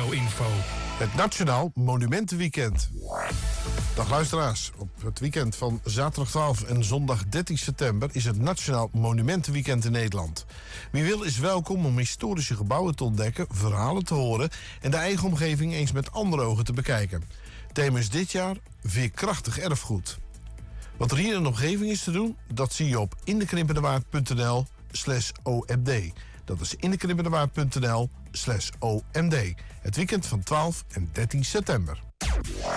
regio-info. Het Nationaal Monumentenweekend. Dag luisteraars, op het weekend van zaterdag 12 en zondag 13 september is het Nationaal Monumentenweekend in Nederland. Wie wil is welkom om historische gebouwen te ontdekken, verhalen te horen en de eigen omgeving eens met andere ogen te bekijken. Thema is dit jaar veerkrachtig erfgoed. Wat er hier in de omgeving is te doen, dat zie je op indekrimpendewaard.nl/OMD. Dat is indekrimpendewaard.nl/OMD. Het weekend van 12 en 13 september.